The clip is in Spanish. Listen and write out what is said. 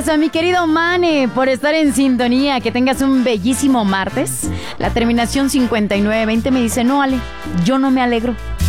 Gracias a mi querido Mane por estar en sintonía. Que tengas un bellísimo martes. La terminación 5920 me dice, no, Ale, yo no me alegro.